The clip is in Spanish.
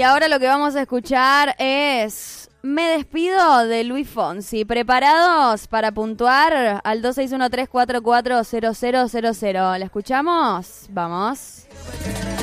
ahora lo que vamos a escuchar es Me despido de Luis Fonsi. ¿Preparados para puntuar al 2613440000? ¿La escuchamos? Vamos.